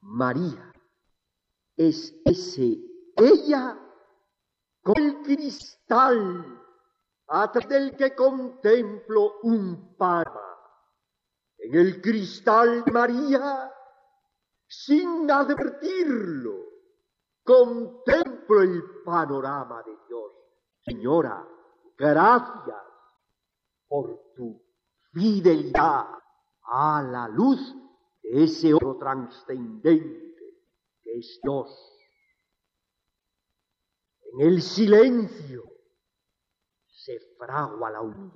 María es ella con el cristal a través del que contemplo un panorama. En el cristal de María, sin advertirlo, contemplo el panorama de Dios. Señora, gracias por tu fidelidad a la luz de ese oro trascendente que es Dios. En el silencio se fragua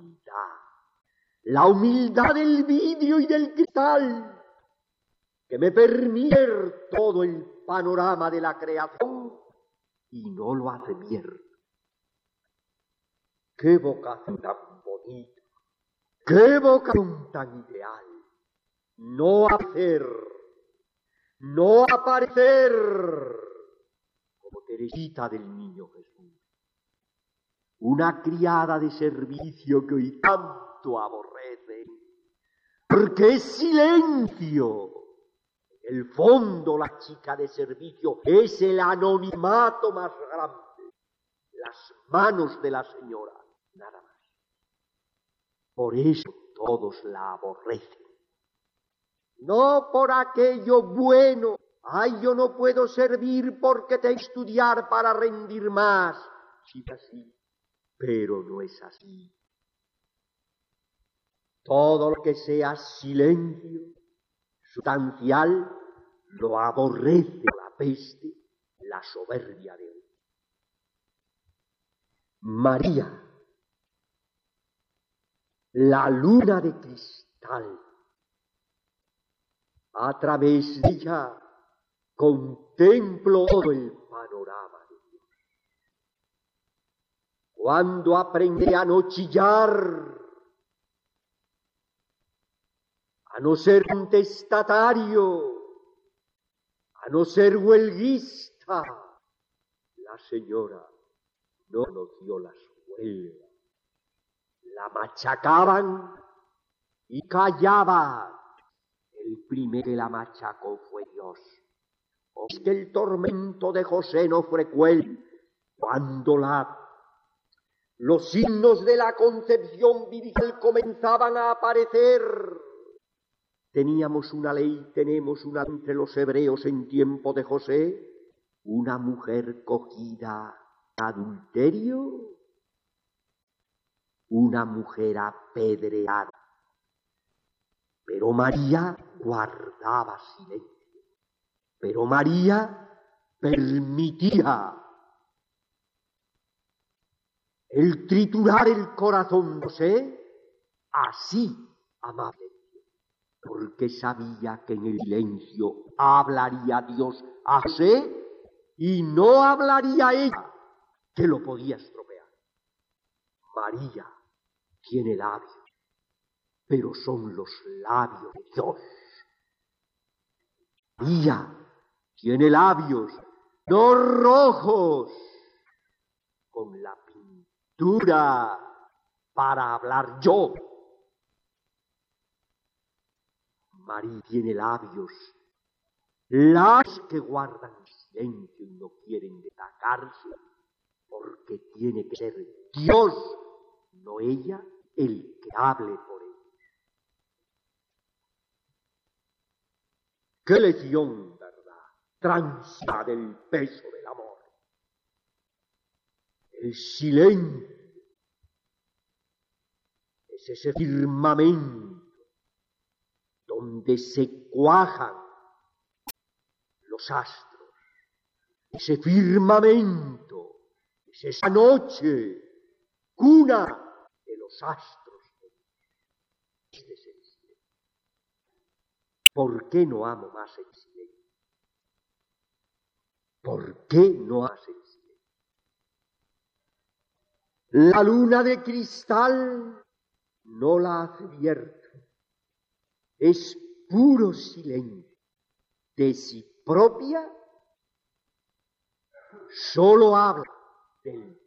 la humildad del vidrio y del cristal, que me permite ver todo el panorama de la creación y no lo advierto. ¡Qué vocación tan bonita! ¡Qué vocación tan ideal! No aparecer como Teresita del Niño Jesús, una criada de servicio que hoy tanto aborrece, porque es silencio. En el fondo, la chica de servicio es el anonimato más grande, las manos de la señora, nada más. Por eso todos la aborrecen. No por aquello bueno, yo no puedo servir porque tengo que estudiar para rendir más. Sí, así, pero no es así. Todo lo que sea silencio sustancial lo aborrece la peste, la soberbia de hoy. María, la luna de cristal, a través de ella contemplo todo el panorama de Dios. Cuando aprendí a no chillar, a no ser contestatario, a no ser huelguista, la señora no conoció las huelgas. La machacaban y callaba. El primero que la machacó fue Dios. Es que el tormento de José no fue cruel cuando los signos de la concepción virginal comenzaban a aparecer. Tenemos una ley, tenemos una entre los hebreos en tiempo de José, una mujer cogida en adulterio, una mujer apedreada. Pero María guardaba silencio. Pero María permitía el triturar el corazón de José, así amable, porque sabía que en el silencio hablaría Dios a José y no hablaría ella, que lo podía estropear. María tiene labios, pero son los labios de Dios. María tiene labios, no rojos, con la pintura para hablar yo. María tiene labios que guardan silencio y no quieren destacarse, porque tiene que ser Dios, no ella, el que hable por ella. ¡Qué lección, verdad! Transita del peso del amor. El silencio es ese firmamento donde se cuajan los astros. Ese firmamento es esa noche, cuna de los astros. Este es el silencio. ¿Por qué no amo más el silencio? ¿Por qué no amo el silencio? La luna de cristal no la advierto. Es puro silencio. De sí propia solo habla del